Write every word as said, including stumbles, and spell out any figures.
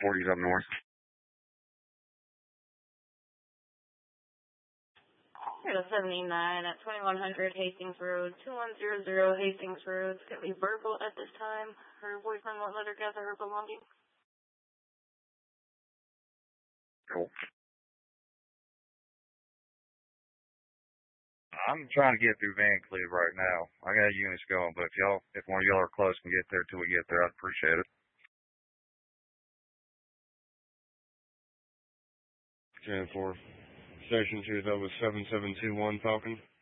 forties up north. Here's a seventy-nine at twenty-one hundred Hastings Road, two one zero zero Hastings Road. It's going to be verbal at this time. Her boyfriend won't let her gather her belongings. Cool. I'm trying to get through Van Cleve right now. I got units going, but if y'all, if one of y'all are close and get there till we get there, I'd appreciate it. ten four. Station two, that was seven seven two one Falcon.